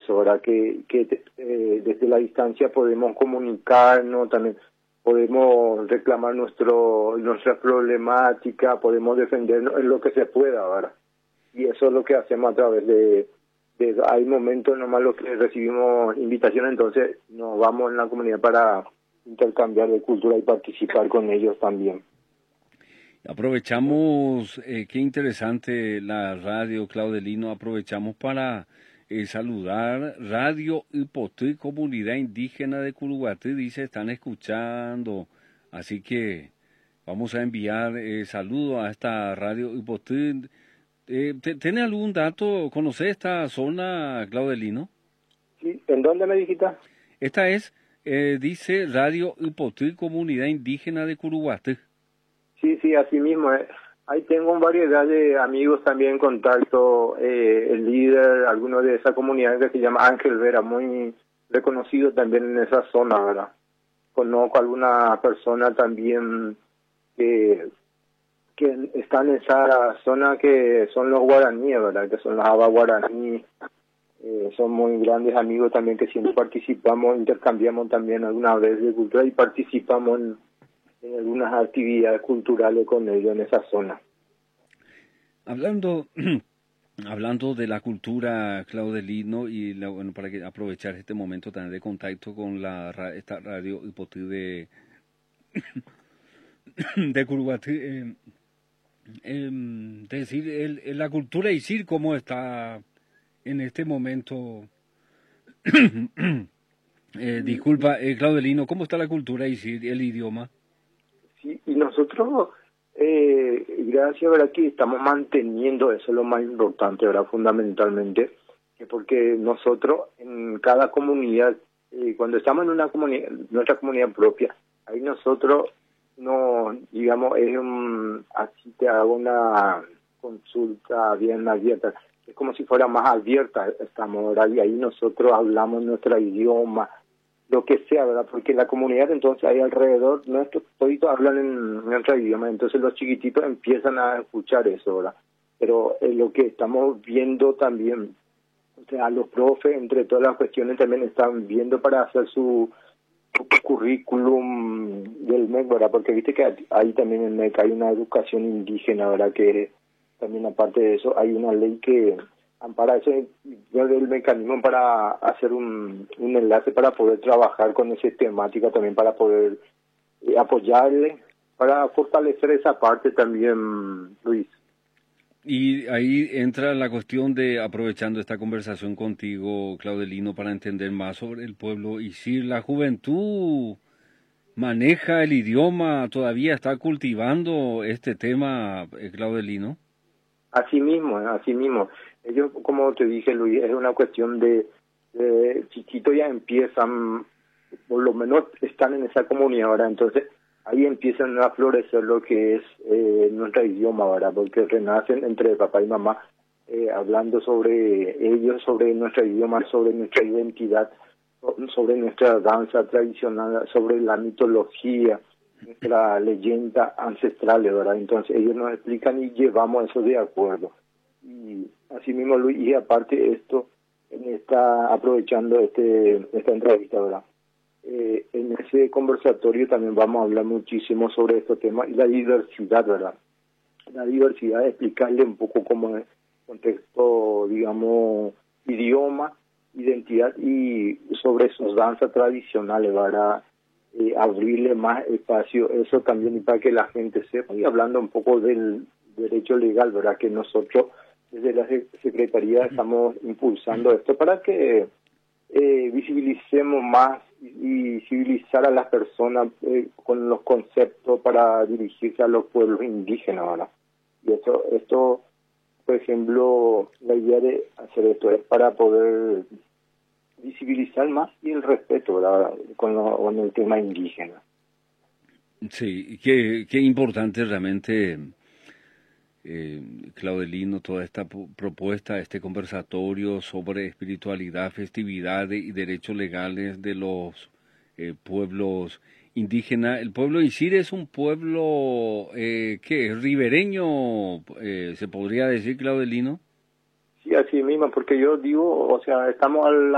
eso, ¿verdad? Desde la distancia podemos comunicarnos, también podemos reclamar nuestra problemática, podemos defendernos en lo que se pueda, ¿verdad? Y eso es lo que hacemos a través hay momentos nomás los que recibimos invitaciones, entonces nos vamos en la comunidad para intercambiar de cultura y participar con ellos también. Aprovechamos, qué interesante la radio, Claudelino, aprovechamos para saludar Radio Ipotí, Comunidad Indígena de Curuguatí, dice, están escuchando, así que vamos a enviar saludos a esta Radio Ipotí. ¿Tiene algún dato? ¿Conoce esta zona, Claudelino? Sí, ¿en dónde me dijiste? Esta es, dice Radio Ipotí, Comunidad Indígena de Curuguatí. Sí, así mismo. Ahí tengo variedad de amigos también en contacto. El líder, alguno de esa comunidad que se llama Ángel Vera, muy reconocido también en esa zona, ¿verdad? Conozco a alguna persona también que está en esa zona que son los guaraníes, ¿verdad? Que son los aba guaraní. Son muy grandes amigos también que siempre participamos, intercambiamos también alguna vez de cultura y participamos en algunas actividades culturales con ellos en esa zona. Hablando de la cultura, Claudelino, y bueno, para que aprovechar este momento también de contacto con esta radio Ipotí de Curuguatí, decir, la cultura ISIR, ¿cómo está en este momento? Disculpa, Claudelino, ¿cómo está la cultura ISIR, el idioma? Sí, y nosotros, gracias, ¿verdad? Que estamos manteniendo eso, es lo más importante, ¿verdad? Fundamentalmente, porque nosotros en cada comunidad, cuando estamos en una comunidad, nuestra comunidad propia, ahí nosotros no, digamos, así te hago una consulta bien abierta, es como si fuera más abierta, estamos, ¿verdad? Y ahí nosotros hablamos nuestro idioma, lo que sea, ¿verdad? Porque la comunidad entonces ahí alrededor, nuestros toditos hablan en nuestro idioma, entonces los chiquititos empiezan a escuchar eso, ¿verdad? Pero lo que estamos viendo también, o sea, los profes, entre todas las cuestiones, también están viendo para hacer su currículum del MEC, ¿verdad? Porque viste que ahí también en el MEC hay una educación indígena, ¿verdad? Que también aparte de eso hay una ley que ampara eso, el mecanismo para hacer un enlace para poder trabajar con esa temática también, para poder apoyarle, para fortalecer esa parte también, Luis. Y ahí entra la cuestión de, aprovechando esta conversación contigo, Claudelino, para entender más sobre el pueblo y si la juventud maneja el idioma, todavía está cultivando este tema, Claudelino. Así mismo. Ellos, como te dije, Luis, es una cuestión de chiquito ya empiezan, por lo menos están en esa comunidad ahora, entonces ahí empiezan a florecer lo que es nuestro idioma, ¿verdad? Porque renacen entre papá y mamá hablando sobre ellos, sobre nuestro idioma, sobre nuestra identidad, sobre nuestra danza tradicional, sobre la mitología, nuestra leyenda ancestral, ¿verdad? Entonces ellos nos explican y llevamos eso de acuerdo. Y así mismo, Luis, y aparte esto, aprovechando esta entrevista, ¿verdad? En ese conversatorio también vamos a hablar muchísimo sobre estos temas y la diversidad, ¿verdad? La diversidad, explicarle un poco cómo es contexto, digamos, idioma, identidad y sobre sus danzas tradicionales, ¿verdad? Abrirle más espacio, eso también, y para que la gente sepa, y hablando un poco del derecho legal, ¿verdad? Que nosotros desde la Secretaría estamos impulsando esto para que visibilicemos más y civilizar a las personas con los conceptos para dirigirse a los pueblos indígenas, ¿verdad? Y esto, por ejemplo, la idea de hacer esto es para poder visibilizar más y el respeto, ¿verdad? Con el tema indígena. Sí, qué importante realmente, Claudelino, toda esta propuesta, este conversatorio sobre espiritualidad, festividades y derechos legales de los pueblos indígenas. El pueblo Isir es un pueblo que es ribereño, se podría decir, Claudelino. Sí, así mismo, porque yo digo, o sea, estamos al